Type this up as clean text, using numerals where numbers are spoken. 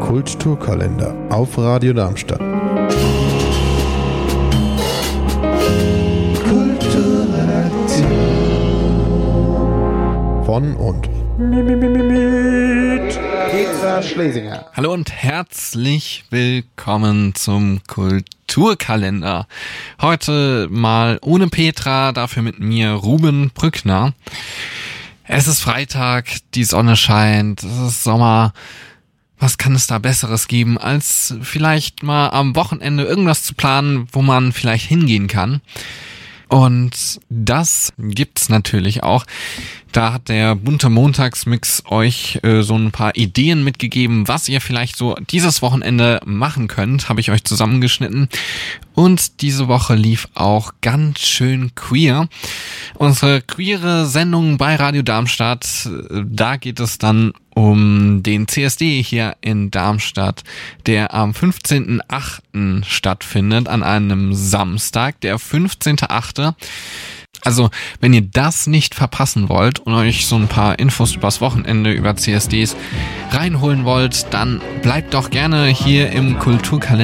Kulturkalender auf Radio Darmstadt. Von und mit Petra Schlesinger. Hallo und herzlich willkommen zum Kulturkalender. Heute mal ohne Petra, dafür mit mir Ruben Brückner. Es ist Freitag, die Sonne scheint, es ist Sommer. Was kann es da Besseres geben, als vielleicht mal am Wochenende irgendwas zu planen, wo man vielleicht hingehen kann? Und das gibt's natürlich auch. Da hat der bunte Montagsmix euch so ein paar Ideen mitgegeben, was ihr vielleicht so dieses Wochenende machen könnt, habe ich euch zusammengeschnitten. Und diese Woche lief auch ganz schön queer. Unsere queere Sendung bei Radio Darmstadt, da geht es dann um den CSD hier in Darmstadt, der am 15.8. stattfindet, an einem Samstag, der 15.8. Also, wenn ihr das nicht verpassen wollt und euch so ein paar Infos übers Wochenende über CSDs reinholen wollt, dann bleibt doch gerne hier im Kulturkalender